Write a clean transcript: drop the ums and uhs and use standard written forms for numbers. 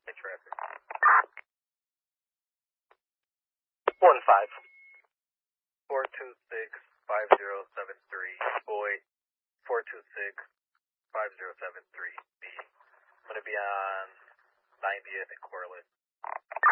Hey, traffic. 1-5. 426-5073. Boy, 426-5073B. I'm going to be on 90th and Corliss.